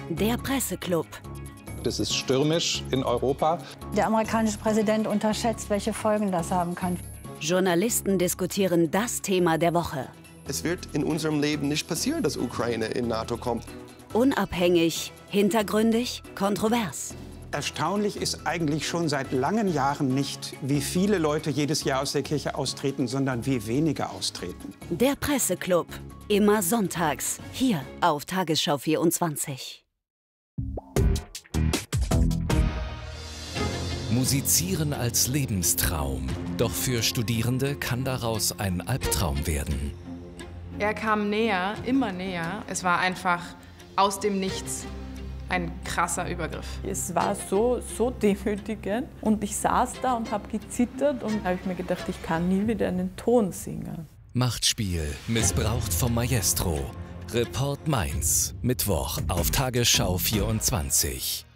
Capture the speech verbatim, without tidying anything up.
Der Presseclub. Das ist stürmisch in Europa. Der amerikanische Präsident unterschätzt, welche Folgen das haben kann. Journalisten diskutieren das Thema der Woche. Es wird in unserem Leben nicht passieren, dass Ukraine in NATO kommt. Unabhängig, hintergründig, kontrovers. Erstaunlich ist eigentlich schon seit langen Jahren nicht, wie viele Leute jedes Jahr aus der Kirche austreten, sondern wie wenige austreten. Der Presseclub. Immer sonntags. Hier auf Tagesschau vierundzwanzig. Musizieren als Lebenstraum. Doch für Studierende kann daraus ein Albtraum werden. Er kam näher, immer näher. Es war einfach aus dem Nichts ein krasser Übergriff. Es war so, so demütigend und ich saß da und habe gezittert und habe ich mir gedacht, ich kann nie wieder einen Ton singen. Machtspiel, missbraucht vom Maestro. Report Mainz, Mittwoch auf Tagesschau vierundzwanzig.